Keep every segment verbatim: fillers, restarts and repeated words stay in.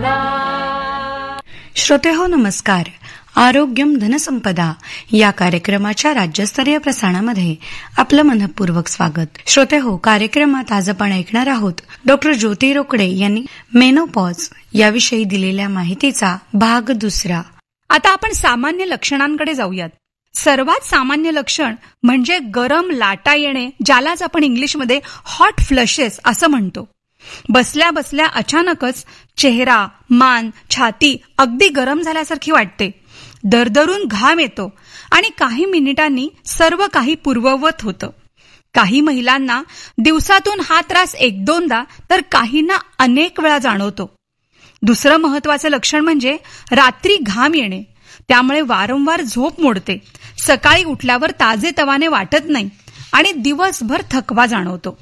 श्रोते हो नमस्कार. आरोग्यम धनसंपदा या कार्यक्रमाच्या राज्यस्तरीय प्रसारणामध्ये आपलं मनपूर्वक स्वागत. श्रोते हो, कार्यक्रमात आज आपण ऐकणार आहोत डॉक्टर ज्योती रोकडे यांनी मेनोपॉज याविषयी दिलेल्या माहितीचा भाग दुसरा. आता आपण सामान्य लक्षणांकडे जाऊयात. सर्वात सामान्य लक्षण म्हणजे गरम लाटा येणे, ज्यालाच आपण इंग्लिशमध्ये हॉट फ्लशेस असं म्हणतो. बसल्या बसल्या अचानकच चेहरा, मान, छाती अगदी गरम झाल्यासारखी वाटते. दरदरून घाम येतो आणि काही मिनिटांनी सर्व काही पूर्ववत होतं. काही महिलांना दिवसातून हा त्रास एक दोनदा तर काहींना अनेक वेळा जाणवतो. दुसरं महत्वाचं लक्षण म्हणजे रात्री घाम येणे. त्यामुळे वारंवार झोप मोडते, सकाळी उठल्यावर ताजेतवाने वाटत नाही आणि दिवसभर थकवा जाणवतो.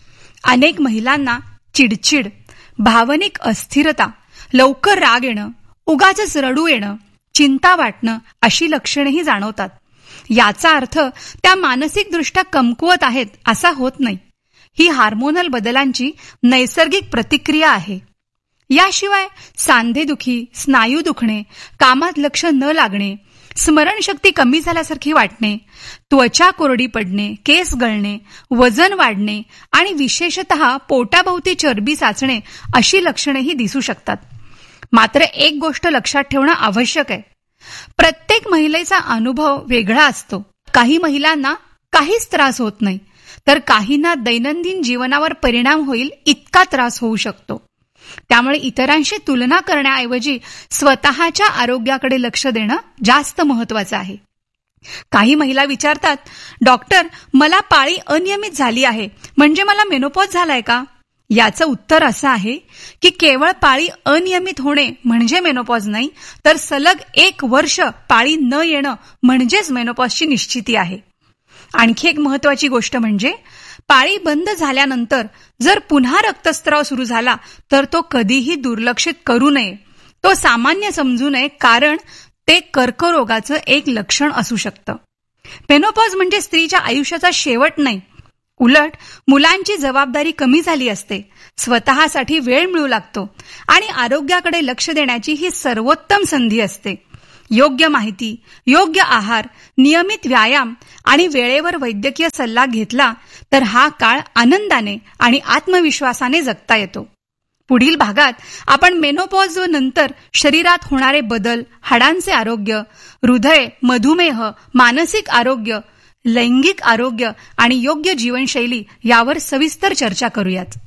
अनेक महिलांना चिडचिड, भावनिक अस्थिरता, लवकर राग येणं, उगाचच रडू येणं, चिंता वाटणं अशी लक्षणेही जाणवतात. याचा अर्थ त्या मानसिकदृष्ट्या कमकुवत आहेत असा होत नाही. ही हार्मोनल बदलांची नैसर्गिक प्रतिक्रिया आहे. याशिवाय सांधेदुखी, स्नायू दुखणे, कामात लक्ष न लागणे, स्मरणशक्ती कमी झाल्यासारखी वाटणे, त्वचा कोरडी पडणे, केस गळणे, वजन वाढणे आणि विशेषतः पोटाभोवती चरबी साचणे अशी लक्षणेही दिसू शकतात. मात्र एक गोष्ट लक्षात ठेवणं आवश्यक आहे. प्रत्येक महिलेचा अनुभव वेगळा असतो. काही महिलांना काहीच त्रास होत नाही, तर काहींना दैनंदिन जीवनावर परिणाम होईल इतका त्रास होऊ शकतो. त्यामुळे इतरांशी तुलना करण्याऐवजी स्वतःच्या आरोग्याकडे लक्ष देणं जास्त महत्वाचं आहे. काही महिला विचारतात, डॉक्टर मला पाळी अनियमित झाली आहे, म्हणजे मला मेनोपॉज झालाय का? याचं उत्तर असं आहे की केवळ पाळी अनियमित होणे म्हणजे मेनोपॉज नाही, तर सलग एक वर्ष पाळी न येणं म्हणजेच मेनोपॉजची निश्चिती आहे. आणखी एक महत्वाची गोष्ट म्हणजे पाळी बंद झाल्यानंतर जर पुन्हा रक्तस्राव सुरू झाला तर तो कधीही दुर्लक्षित करू नये. तो सामान्य समजू नये, कारण ते कर्करोगाचं एक लक्षण असू शकतं. मेनोपॉज म्हणजे स्त्रीच्या आयुष्याचा शेवट नाही. उलट मुलांची जबाबदारी कमी झाली असते, स्वतःसाठी वेळ मिळू लागतो आणि आरोग्याकडे लक्ष देण्याची ही सर्वोत्तम संधी असते. योग्य माहिती, योग्य आहार, नियमित व्यायाम आणि वेळेवर वैद्यकीय सल्ला घेतला तर हा काळ आनंदाने आणि आत्मविश्वासाने जगता येतो. पुढील भागात आपण मेनोपॉज नंतर शरीरात होणारे बदल, हाडांचे आरोग्य, हृदय, मधुमेह, मानसिक आरोग्य, लैंगिक आरोग्य आणि योग्य जीवनशैली यावर सविस्तर चर्चा करूयात.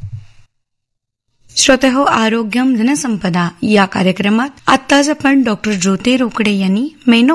श्रोते हो, आरोग्यम धनसंपदा या कार्यक्रमात आत्ताच आपण डॉक्टर ज्योती रोकडे यांनी मेनो